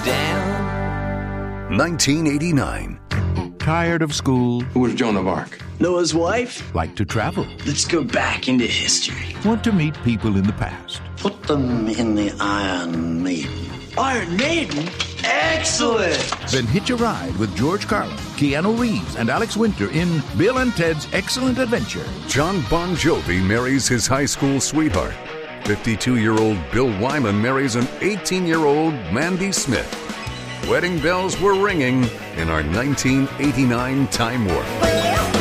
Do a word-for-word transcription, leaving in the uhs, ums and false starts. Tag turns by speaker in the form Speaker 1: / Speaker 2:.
Speaker 1: down.
Speaker 2: nineteen eighty-nine.
Speaker 3: Tired of school?
Speaker 4: Who was Joan of Arc?
Speaker 5: Noah's wife?
Speaker 3: Like to travel?
Speaker 5: Let's go back into history.
Speaker 3: Want to meet people in the past?
Speaker 5: Put them in the Iron Maiden. Iron Maiden? Excellent!
Speaker 3: Then hitch a ride with George Carlin, Keanu Reeves, and Alex Winter in Bill and Ted's Excellent Adventure.
Speaker 2: John Bon Jovi marries his high school sweetheart. fifty-two-year-old Bill Wyman marries an eighteen-year-old Mandy Smith. Wedding bells were ringing in our nineteen eighty-nine time warp.